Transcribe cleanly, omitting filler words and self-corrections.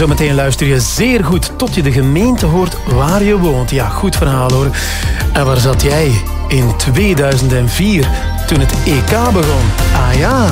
zometeen luister je zeer goed tot je de gemeente hoort waar je woont. Ja, goed verhaal hoor. En waar zat jij in 2004 toen het EK begon? Ah ja...